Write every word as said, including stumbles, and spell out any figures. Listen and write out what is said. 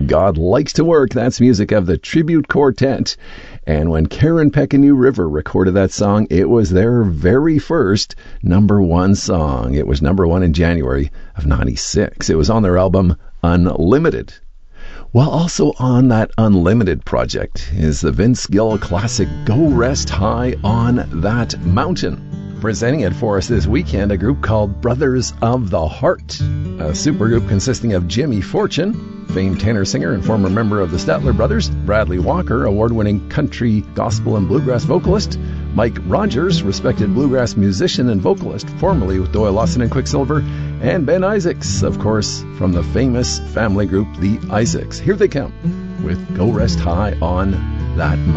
God Likes to Work. That's music of the Tribute Quartet. And when Karen Peck and New River recorded that song, it was their very first number one song. It was number one in January of ninety-six. It was on their album Unlimited. Well, also on that Unlimited project is the Vince Gill classic Go Rest High on That Mountain. Presenting it for us this weekend, a group called Brothers of the Heart, a supergroup consisting of Jimmy Fortune, famed tenor singer and former member of the Statler Brothers, Bradley Walker, award-winning country, gospel, and bluegrass vocalist, Mike Rogers, respected bluegrass musician and vocalist, formerly with Doyle Lawson and Quicksilver, and Ben Isaacs, of course, from the famous family group The Isaacs. Here they come with Go Rest High on That Mountain.